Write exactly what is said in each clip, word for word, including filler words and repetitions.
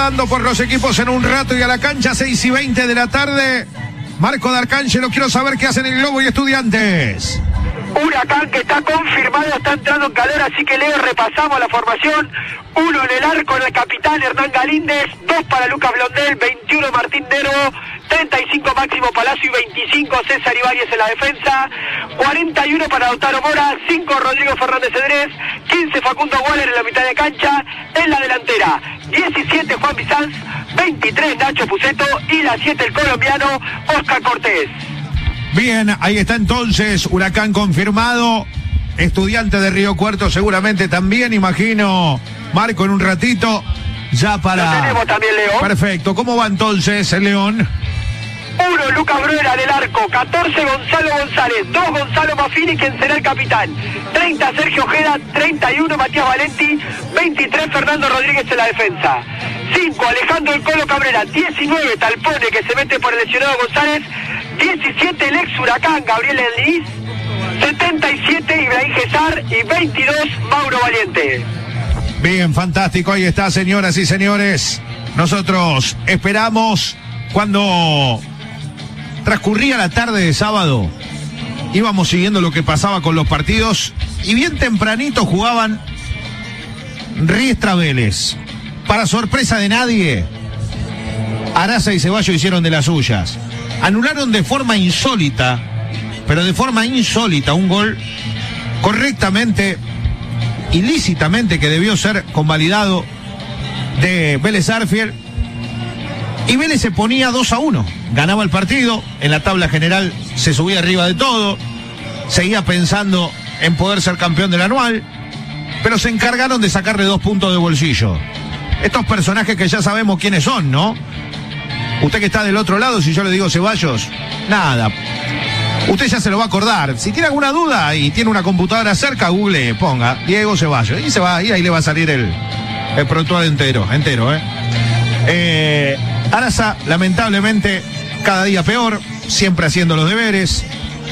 pasando por los equipos en un rato y a la cancha, seis y veinte de la tarde. Marco D'Arcángelo, quiero saber qué hacen el Globo y Estudiantes. Huracán que está confirmado, está entrando en calor, así que Leo, repasamos la formación. Uno en el arco, en el capitán Hernán Galíndez, dos para Lucas Blondel, veintiuno Martín Dero, treinta y cinco Máximo Palacio y veinticinco César Ibáñez en la defensa, cuarenta y uno para Lautaro Mora, cinco Rodrigo Fernández Cedrés, quince Facundo Waller en la mitad de cancha, en la delantera, diecisiete Juan Bizanz, veintitrés Nacho Puceto y la siete el colombiano Oscar Cortés. Bien, ahí está entonces, Huracán confirmado, Estudiante de Río Cuarto seguramente también, imagino, Marco, en un ratito, ya para... Lo tenemos también, Leo. Perfecto, ¿cómo va entonces el León? uno Lucas Bruera del arco, catorce Gonzalo González, dos Gonzalo Maffini, quien será el capitán, treinta Sergio Ojeda, treinta y uno Matías Valenti, veintitrés Fernando Rodríguez en la defensa, cinco Alejandro El Colo Cabrera, diecinueve Talpone que se mete por el lesionado González, diecisiete el ex Huracán Gabriel Enliz, setenta y siete Ibrahim Gesar y veintidós Mauro Valiente. Bien, fantástico, ahí está, señoras y señores. Nosotros esperamos cuando transcurría la tarde de sábado, íbamos siguiendo lo que pasaba con los partidos y bien tempranito jugaban Riestra Vélez. Para sorpresa de nadie, Araza y Ceballos hicieron de las suyas. Anularon de forma insólita, pero de forma insólita, un gol correctamente, ilícitamente, que debió ser convalidado de Vélez Sarsfield. Y Vélez se ponía dos a uno, ganaba el partido, en la tabla general se subía arriba de todo, seguía pensando en poder ser campeón del anual, pero se encargaron de sacarle dos puntos de bolsillo. Estos personajes que ya sabemos quiénes son, ¿no? Usted que está del otro lado, si yo le digo Ceballos, nada, usted ya se lo va a acordar. Si tiene alguna duda y tiene una computadora cerca, google, ponga Diego Ceballos y se va, y ahí le va a salir el, el prontuario entero, entero, ¿eh? Eh, Araza, lamentablemente, cada día peor, siempre haciendo los deberes.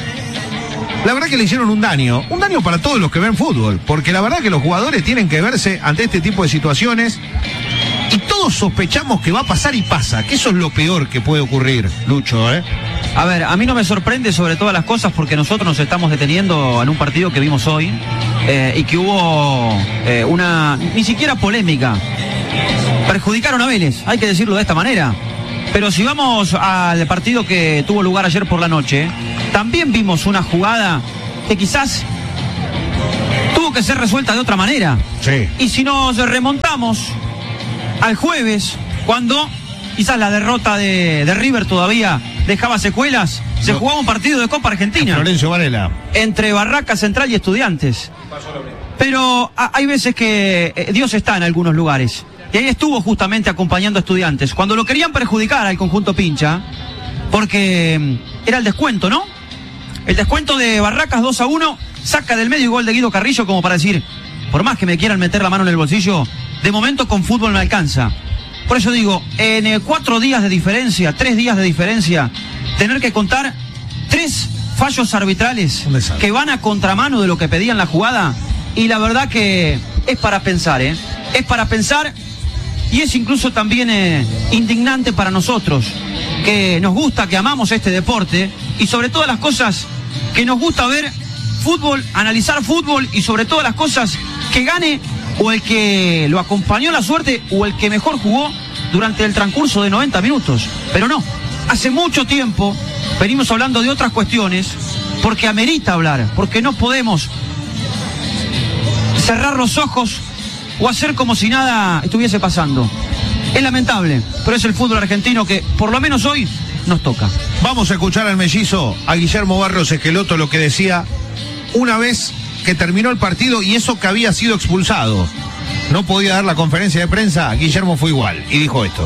La verdad que le hicieron un daño, un daño para todos los que ven fútbol, porque la verdad que los jugadores tienen que verse ante este tipo de situaciones y todos sospechamos que va a pasar y pasa, que eso es lo peor que puede ocurrir, Lucho, ¿eh? A ver, a mí no me sorprende sobre todas las cosas porque nosotros nos estamos deteniendo en un partido que vimos hoy eh, y que hubo eh, una, ni siquiera polémica. Perjudicaron a Vélez, hay que decirlo de esta manera. Pero si vamos al partido que tuvo lugar ayer por la noche, también vimos una jugada que quizás tuvo que ser resuelta de otra manera. Sí. Y si nos remontamos al jueves, cuando quizás la derrota de, de River todavía dejaba secuelas, se no. jugaba un partido de Copa Argentina. Florencio Varela. Entre Barraca Central y Estudiantes. Pero a, hay veces que eh, Dios está en algunos lugares. Y ahí estuvo justamente acompañando a Estudiantes. Cuando lo querían perjudicar al conjunto pincha, porque era el descuento, ¿no? El descuento de Barracas dos a uno, saca del medio gol de Guido Carrillo como para decir, por más que me quieran meter la mano en el bolsillo, de momento con fútbol me alcanza. Por eso digo, en eh, cuatro días de diferencia, tres días de diferencia, tener que contar tres fallos arbitrales que van a contramano de lo que pedían la jugada, y la verdad que es para pensar, ¿eh? Es para pensar. Y es incluso también eh, indignante para nosotros, que nos gusta, que amamos este deporte, y sobre todas las cosas, que nos gusta ver fútbol, analizar fútbol, y sobre todas las cosas, que gane o el que lo acompañó la suerte, o el que mejor jugó durante el transcurso de noventa minutos. Pero no, hace mucho tiempo venimos hablando de otras cuestiones, porque amerita hablar, porque no podemos cerrar los ojos o hacer como si nada estuviese pasando. Es lamentable, pero es el fútbol argentino que, por lo menos hoy, nos toca. Vamos a escuchar al mellizo, a Guillermo Barros Esqueloto, lo que decía una vez que terminó el partido y eso que había sido expulsado. No podía dar la conferencia de prensa, Guillermo fue igual y dijo esto.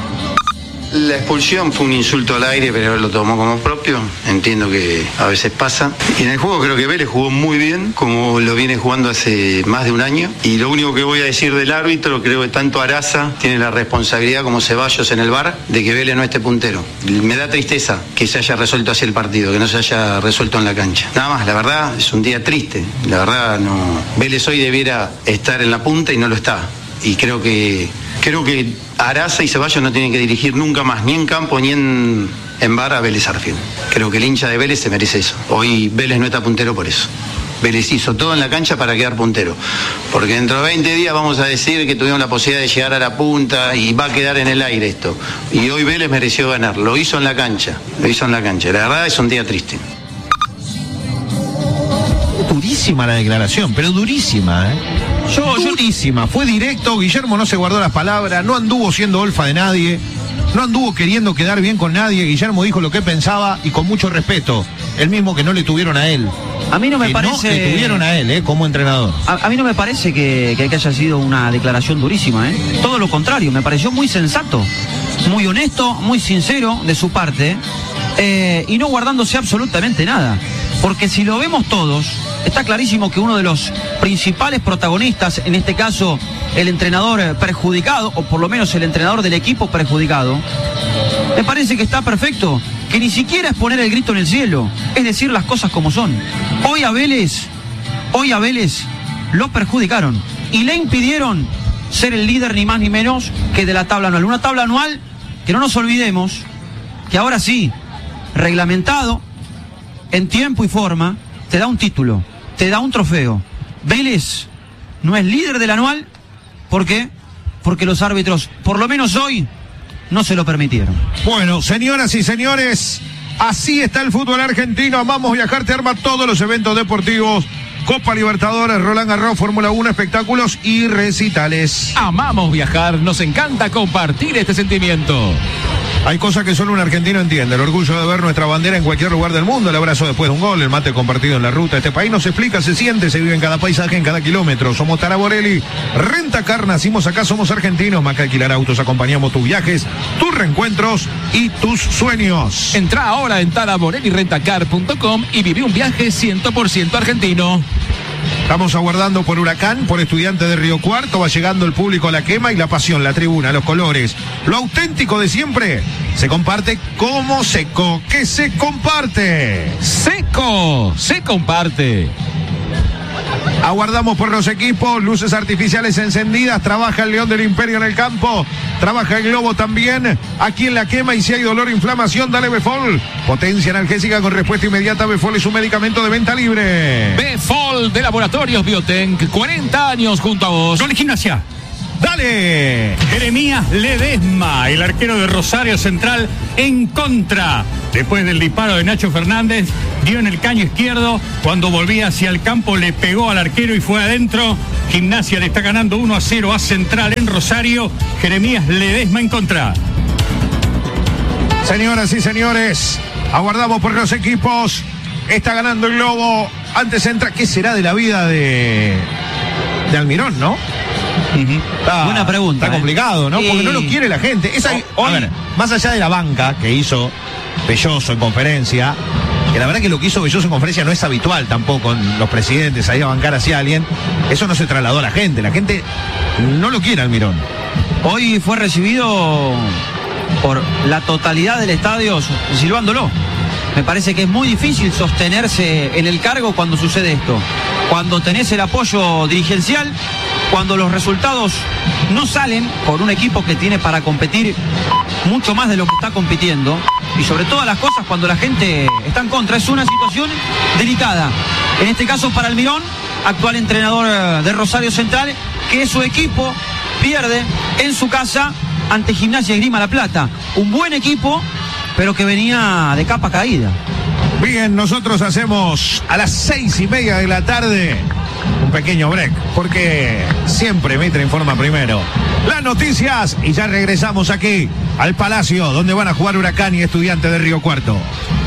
La expulsión fue un insulto al aire, pero él lo tomó como propio. Entiendo que a veces pasa. Y en el juego creo que Vélez jugó muy bien, como lo viene jugando hace más de un año. Y lo único que voy a decir del árbitro, creo que tanto Araza tiene la responsabilidad como Ceballos en el V A R de que Vélez no esté puntero. Me da tristeza que se haya resuelto así el partido, que no se haya resuelto en la cancha. Nada más, la verdad es un día triste. La verdad, no. Vélez hoy debiera estar en la punta y no lo está. Y creo que... Creo que Araza y Ceballos no tienen que dirigir nunca más, ni en campo ni en, en bar a Vélez Sarsfield. Creo que el hincha de Vélez se merece eso. Hoy Vélez no está puntero por eso. Vélez hizo todo en la cancha para quedar puntero. Porque dentro de veinte días vamos a decir que tuvimos la posibilidad de llegar a la punta y va a quedar en el aire esto. Y hoy Vélez mereció ganar. Lo hizo en la cancha. Lo hizo en la cancha. La verdad es un día triste. Durísima la declaración, pero durísima, ¿eh? Yo, durísima. Fue directo. Guillermo no se guardó las palabras. No anduvo siendo olfa de nadie. No anduvo queriendo quedar bien con nadie. Guillermo dijo lo que pensaba y con mucho respeto. El mismo que no le tuvieron a él. A mí no me que parece... No le tuvieron a él, ¿eh? Como entrenador. A, a mí no me parece que, que, que haya sido una declaración durísima, ¿eh? Todo lo contrario, me pareció muy sensato, muy honesto, muy sincero de su parte, eh, y no guardándose absolutamente nada. Porque si lo vemos todos, está clarísimo que uno de los principales protagonistas, en este caso el entrenador perjudicado, o por lo menos el entrenador del equipo perjudicado, me parece que está perfecto, que ni siquiera es poner el grito en el cielo, es decir las cosas como son. Hoy a Vélez, hoy a Vélez lo perjudicaron y le impidieron ser el líder ni más ni menos que de la tabla anual. Una tabla anual que no nos olvidemos que ahora sí, reglamentado, en tiempo y forma, te da un título, te da un trofeo. Vélez no es líder del anual, ¿por qué? Porque los árbitros, por lo menos hoy, no se lo permitieron. Bueno, señoras y señores, así está el fútbol argentino. Vamos a viajar, te arma todos los eventos deportivos. Copa Libertadores, Roland Garros, Fórmula uno, espectáculos y recitales. Amamos viajar, nos encanta compartir este sentimiento. Hay cosas que solo un argentino entiende. El orgullo de ver nuestra bandera en cualquier lugar del mundo, el abrazo después de un gol, el mate compartido en la ruta. Este país nos explica, se siente, se vive en cada paisaje, en cada kilómetro. Somos Tara Borelli, Rentacar, nacimos acá, somos argentinos. Maca Alquilar Autos, acompañamos tus viajes, tus reencuentros y tus sueños. Entra ahora en tara borelli rentacar punto com y vive un viaje cien por ciento argentino. Estamos aguardando por Huracán, por Estudiantes de Río Cuarto. Va llegando el público a la quema y la pasión, la tribuna, los colores. Lo auténtico de siempre se comparte como seco. ¿Qué se comparte? ¡Seco! Se comparte. Aguardamos por los equipos, luces artificiales encendidas, trabaja el León del Imperio en el campo, trabaja el Globo también, aquí en la quema, y si hay dolor o inflamación, dale Befol, potencia analgésica con respuesta inmediata. Befol es un medicamento de venta libre. Befol de Laboratorios Biotenc, cuarenta años junto a vos. Gol Gimnasia. ¡Dale! Jeremías Ledesma, el arquero de Rosario Central, en contra. Después del disparo de Nacho Fernández, dio en el caño izquierdo. Cuando volvía hacia el campo, le pegó al arquero y fue adentro. Gimnasia le está ganando uno a cero a Central en Rosario. Jeremías Ledesma en contra. Señoras y señores, aguardamos por los equipos. Está ganando el Globo ante Central. ¿Qué será de la vida de, de Almirón, no? Uh-huh. Está, Buena pregunta. Está ¿eh? complicado, ¿no? Porque y... no lo quiere la gente. Esa, Hoy... A ver, más allá de la banca que hizo Belloso en conferencia, que la verdad que lo que hizo Belloso en conferencia no es habitual tampoco en los presidentes, ahí a bancar hacia alguien, eso no se trasladó a la gente. La gente no lo quiere Almirón. Hoy fue recibido por la totalidad del estadio silbándolo. Me parece que es muy difícil sostenerse en el cargo cuando sucede esto. Cuando tenés el apoyo dirigencial, cuando los resultados no salen por un equipo que tiene para competir mucho más de lo que está compitiendo, y sobre todas las cosas cuando la gente está en contra. Es una situación delicada. En este caso para Almirón, actual entrenador de Rosario Central, que su equipo pierde en su casa ante Gimnasia y Esgrima La Plata. Un buen equipo, pero que venía de capa caída. Bien, nosotros hacemos a las seis y media de la tarde un pequeño break, porque siempre Mitre informa primero las noticias y ya regresamos aquí al Palacio, donde van a jugar Huracán y Estudiantes de Río Cuarto.